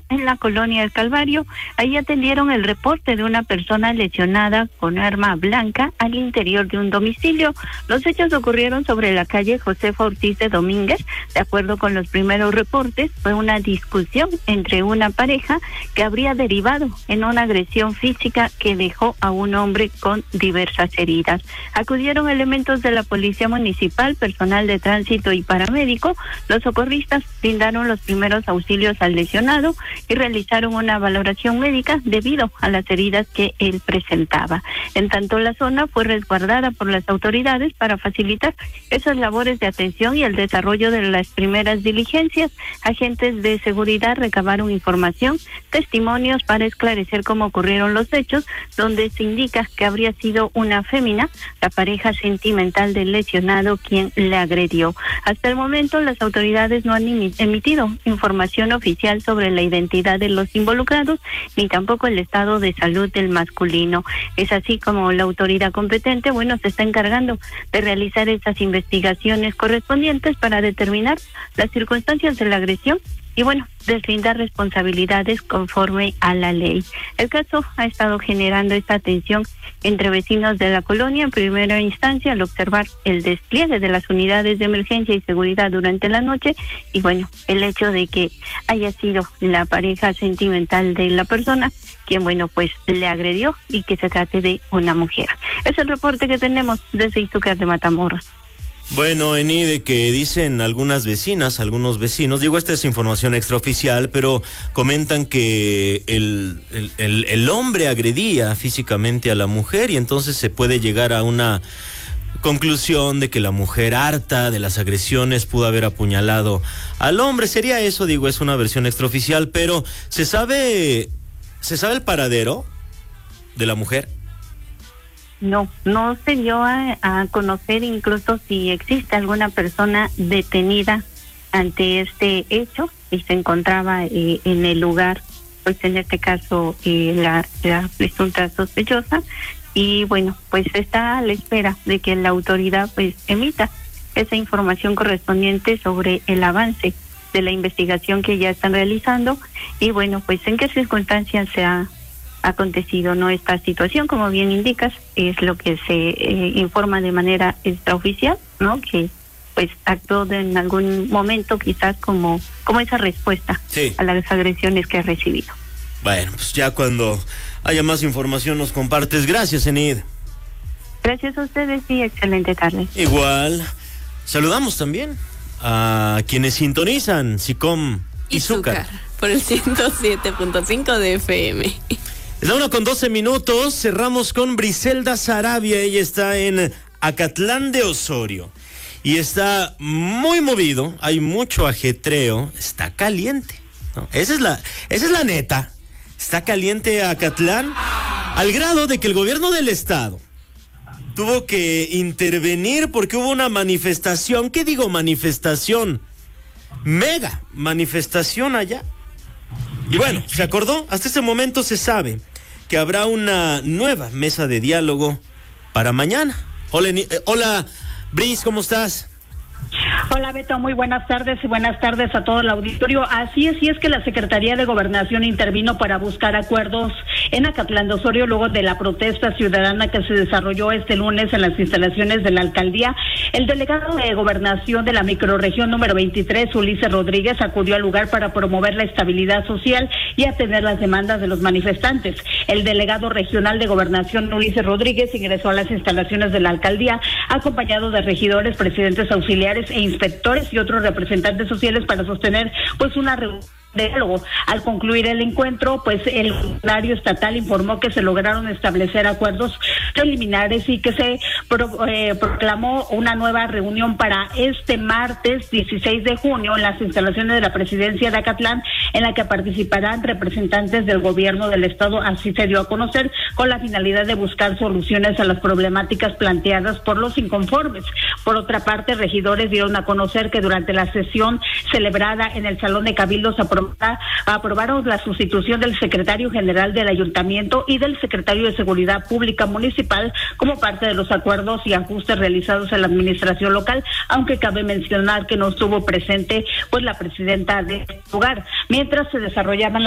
en la colonia del Calvario. Ahí atendieron el reporte de una persona lesionada con arma blanca al interior de un domicilio. Los hechos ocurrieron sobre la calle Josefa Ortiz de Domínguez. De acuerdo con los primeros reportes, fue una discusión entre una pareja que habría derivado en una agresión física que dejó a un hombre con diversas heridas. Acudieron elementos de la policía municipal, personal de tránsito y paramédico. Los socorristas brindaron los primeros auxilios al lesionado y realizaron una valoración médica debido a las heridas que él presentaba. En tanto, la zona fue resguardada por las autoridades para facilitar esas labores de atención y el desarrollo de las primeras diligencias. Agentes de seguridad recabaron información, testimonios para esclarecer cómo ocurrieron los hechos, donde se indica que habría sido una fémina, la pareja sentimental del lesionado, quien le agredió. Hasta el momento, las autoridades no han emitido información oficial sobre la identidad de los involucrados, ni tampoco el estado de salud del masculino. Es así como la autoridad competente, se está encargando de realizar esas investigaciones correspondientes para determinar las circunstancias de la agresión y deslindar responsabilidades conforme a la ley. El caso ha estado generando esta tensión entre vecinos de la colonia en primera instancia al observar el despliegue de las unidades de emergencia y seguridad durante la noche y el hecho de que haya sido la pareja sentimental de la persona quien le agredió y que se trate de una mujer. Es el reporte que tenemos desde Izúcar de Matamoros. Bueno, Eni, de que dicen algunas vecinas, algunos vecinos, esta es información extraoficial, pero comentan que el hombre agredía físicamente a la mujer y entonces se puede llegar a una conclusión de que la mujer, harta de las agresiones, pudo haber apuñalado al hombre. Sería eso, es una versión extraoficial, pero ¿se sabe el paradero de la mujer? No se dio a conocer incluso si existe alguna persona detenida ante este hecho y se encontraba en el lugar, en este caso la presunta sospechosa y está a la espera de que la autoridad emita esa información correspondiente sobre el avance de la investigación que ya están realizando y en qué circunstancias se ha acontecido esta situación. Como bien indicas, es lo que se informa de manera extraoficial, que actuó en algún momento quizás como esa respuesta a las agresiones que ha recibido. Bueno, ya cuando haya más información nos compartes. Gracias, Enid. Gracias a ustedes y excelente tarde. Igual, saludamos también a quienes sintonizan SICOM Izúcar por el 107.5 de FM. Es la 1:12, cerramos con Briselda Sarabia, ella está en Acatlán de Osorio y está muy movido, hay mucho ajetreo, está caliente, ¿no? Esa es la neta, está caliente Acatlán al grado de que el gobierno del estado tuvo que intervenir porque hubo una manifestación, ¿qué digo manifestación? Mega manifestación allá. Y se acordó, hasta este momento se sabe que habrá una nueva mesa de diálogo para mañana. Hola, Bris, ¿cómo estás? Hola Beto, muy buenas tardes y buenas tardes a todo el auditorio. Así es, y es que la Secretaría de Gobernación intervino para buscar acuerdos en Acatlán de Osorio luego de la protesta ciudadana que se desarrolló este lunes en las instalaciones de la alcaldía. El delegado de Gobernación de la microrregión número 23, Ulises Rodríguez, acudió al lugar para promover la estabilidad social y atender las demandas de los manifestantes. El delegado regional de Gobernación, Ulises Rodríguez, ingresó a las instalaciones de la alcaldía acompañado de regidores, presidentes auxiliares e inspectores y otros representantes sociales para sostener una reunión de diálogo. Al concluir el encuentro, el funcionario estatal informó que se lograron establecer acuerdos preliminares y que se proclamó una nueva reunión para este martes 16 de junio en las instalaciones de la presidencia de Acatlán, en la que participarán representantes del gobierno del estado, así se dio a conocer, con la finalidad de buscar soluciones a las problemáticas planteadas por los inconformes. Por otra parte, regidores dieron a conocer que durante la sesión celebrada en el Salón de Cabildos aprobaron la sustitución del secretario general del ayuntamiento y del secretario de Seguridad Pública Municipal como parte de los acuerdos y ajustes realizados en la administración local, aunque cabe mencionar que no estuvo presente la presidenta de este lugar. Mientras se desarrollaban